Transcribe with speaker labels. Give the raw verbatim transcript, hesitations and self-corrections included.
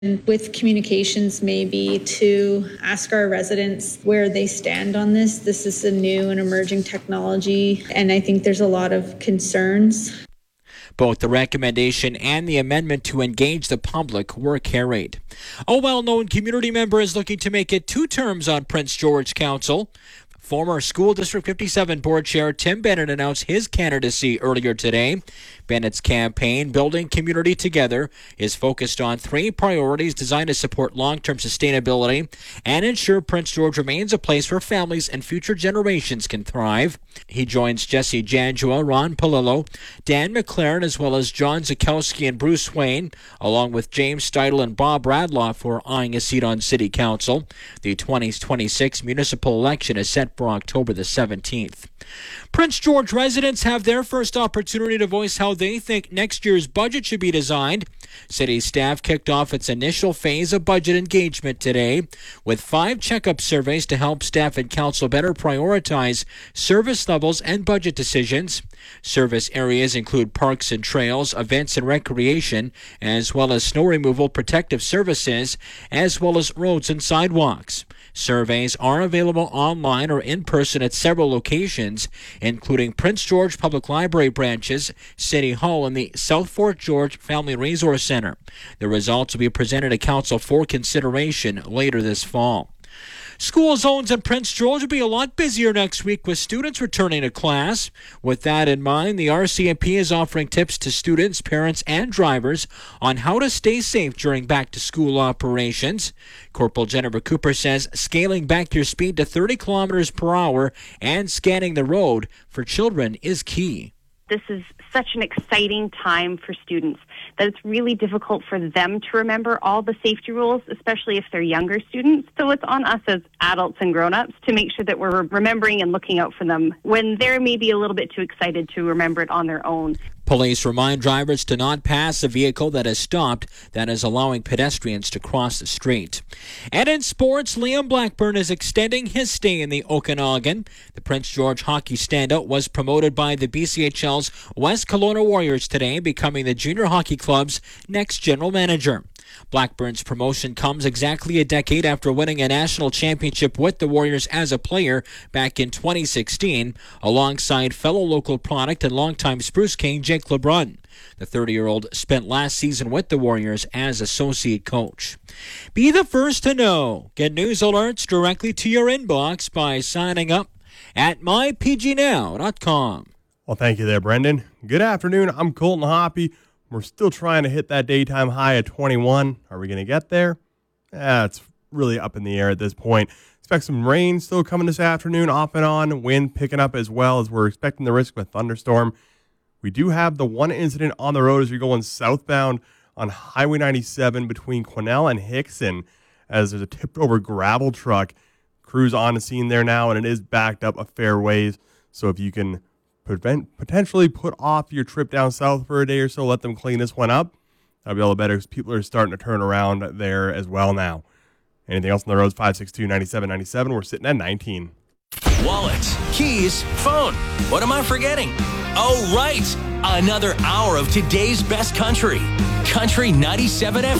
Speaker 1: with communications, maybe to ask our residents where they stand on this. This is a new and emerging technology, and I think there's a lot of concerns.
Speaker 2: Both the recommendation and the amendment to engage the public were carried. A well-known community member is looking to make it two terms on Prince George Council. Former School District fifty-seven Board Chair Tim Bennett announced his candidacy earlier today. Bennett's campaign, Building Community Together, is focused on three priorities designed to support long-term sustainability and ensure Prince George remains a place where families and future generations can thrive. He joins Jesse Janjua, Ron Palillo, Dan McLaren, as well as John Zukowski and Bruce Wayne, along with James Steidel and Bob Radloff, who are eyeing a seat on City Council. The twenty twenty-six municipal election is set for October the seventeenth. Prince George residents have their first opportunity to voice how they think next year's budget should be designed. City staff kicked off its initial phase of budget engagement today with five checkup surveys to help staff and council better prioritize service levels and budget decisions. Service areas include parks and trails, events and recreation, as well as snow removal, protective services, as well as roads and sidewalks. Surveys are available online or in person at several locations, including Prince George Public Library branches, City Hall, and the South Fort George Family Resource Center. The results will be presented to Council for consideration later this fall. School zones in Prince George will be a lot busier next week with students returning to class. With that in mind, the R C M P is offering tips to students, parents, and drivers on how to stay safe during back-to-school operations. Corporal Jennifer Cooper says scaling back your speed to thirty kilometers per hour and scanning the road for children is key.
Speaker 3: This is such an exciting time for students that it's really difficult for them to remember all the safety rules, especially if they're younger students. So it's on us as adults and grown-ups to make sure that we're remembering and looking out for them when they're maybe a little bit too excited to remember it on their own.
Speaker 2: Police remind drivers to not pass a vehicle that is stopped that is allowing pedestrians to cross the street. And in sports, Liam Blackburn is extending his stay in the Okanagan. The Prince George hockey standout was promoted by the B C H L's West Kelowna Warriors today, becoming the junior hockey club's next general manager. Blackburn's promotion comes exactly a decade after winning a national championship with the Warriors as a player back in twenty sixteen, alongside fellow local product and longtime Spruce King Jake LeBrun. The thirty-year-old spent last season with the Warriors as associate coach. Be the first to know. Get news alerts directly to your inbox by signing up at my p g now dot com.
Speaker 4: Well, thank you there, Brendan. Good afternoon. I'm Colton Hoppy. We're still trying to hit that daytime high at twenty-one. Are we going to get there? Eh, it's really up in the air at this point. Expect some rain still coming this afternoon, off and on. Wind picking up as well, as we're expecting the risk of a thunderstorm. We do have the one incident on the road as you're going southbound on Highway ninety-seven between Quesnel and Hickson, as there's a tipped-over gravel truck. Crews on the scene there now, and it is backed up a fair ways. So if you can prevent, potentially put off your trip down south for a day or so, let them clean this one up. That'll be all the better because people are starting to turn around there as well now. Anything else on the roads? five six two, nine seven nine seven. We're sitting at nineteen.
Speaker 5: Wallet, keys, phone. What am I forgetting? Oh, right. Another hour of today's best country. Country ninety-seven F M.